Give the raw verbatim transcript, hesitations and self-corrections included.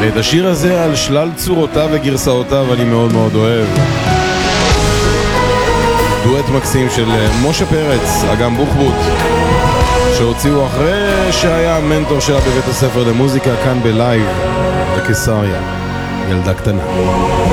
את השיר הזה על שלל צורותיו וגרסאותיו אני מאוד מאוד אוהב. דואט מקסים של משה פרץ, אגם בוחבוט, שהוציאו אחרי שהיה המנטור שלה בבית הספר למוזיקה כאן בלייב בקיסריה, ילדה קטנה.